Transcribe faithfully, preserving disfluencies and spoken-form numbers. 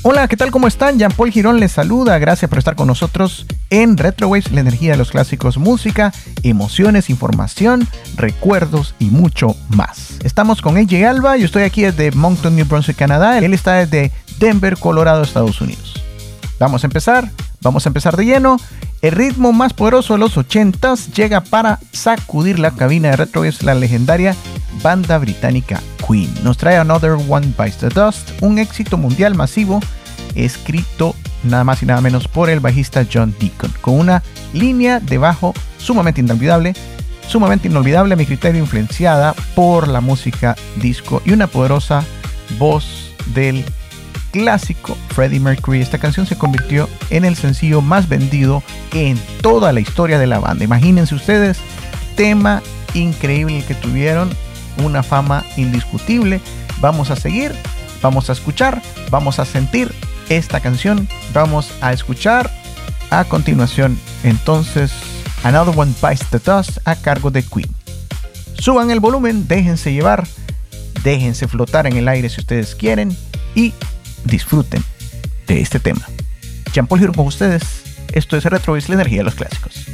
Hola, ¿qué tal? ¿Cómo están? Jean-Paul Girón les saluda. Gracias por estar con nosotros en Retrowaves, la energía de los clásicos, música, emociones, información, recuerdos y mucho más. Estamos con A J Alba, yo estoy aquí desde Moncton, New Brunswick, Canadá. Él está desde Denver, Colorado, Estados Unidos. Vamos a empezar, vamos a empezar de lleno. El ritmo más poderoso de los ochentas llega para sacudir la cabina de Retrowaves, la legendaria banda británica Queen. Nos trae Another One Bites the Dust, un éxito mundial masivo escrito nada más y nada menos por el bajista John Deacon, con una línea de bajo sumamente inolvidable, sumamente inolvidable a mi criterio, influenciada por la música disco y una poderosa voz del clásico Freddie Mercury. Esta canción se convirtió en el sencillo más vendido en toda la historia de la banda. Imagínense ustedes, tema increíble que tuvieron, una fama indiscutible. Vamos a seguir, vamos a escuchar, vamos a sentir esta canción. Vamos a escuchar a continuación entonces Another One Bites the Dust a cargo de Queen. Suban el volumen, déjense llevar, déjense flotar en el aire si ustedes quieren y disfruten de este tema. Jean-Paul Girón con ustedes. Esto es Retrowaves, la energía de los clásicos.